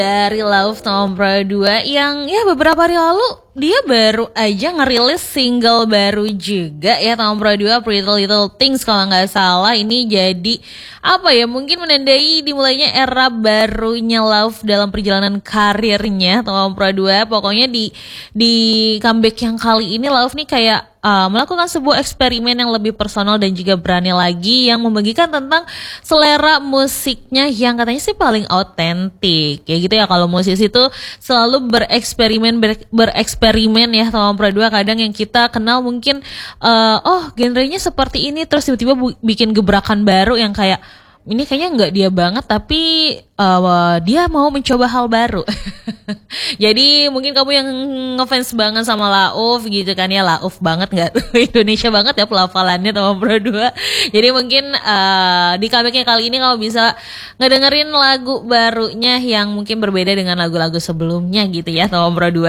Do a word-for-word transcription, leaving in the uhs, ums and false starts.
dari Love Nomor dua yang ya beberapa hari lalu dia baru aja ngerilis single baru juga ya, Nomor dua Pretty Little Things kalau nggak salah. Ini jadi apa ya, mungkin menandai dimulainya era barunya Love dalam perjalanan karirnya Nomor dua. Pokoknya di di comeback yang kali ini Love nih kayak uh, melakukan sebuah eksperimen yang lebih personal dan juga berani lagi, yang membagikan tentang selera musiknya yang katanya sih paling autentik kayak gitu ya. Kalau musisi itu selalu bereksperimen ber, bereksperimen ya Nomor dua. Kadang yang kita kenal mungkin uh, oh genrenya seperti ini, terus tiba-tiba bu- bikin gebrakan baru yang kayak ini kayaknya nggak dia banget, tapi uh, dia mau mencoba hal baru. Jadi mungkin kamu yang ngefans banget sama Lauf gitu kan ya, Lauf banget nggak tuh, Indonesia banget ya pelafalannya Nomor dua. Jadi mungkin uh, di comebacknya kali ini kamu bisa ngedengerin lagu barunya yang mungkin berbeda dengan lagu-lagu sebelumnya gitu ya Nomor dua.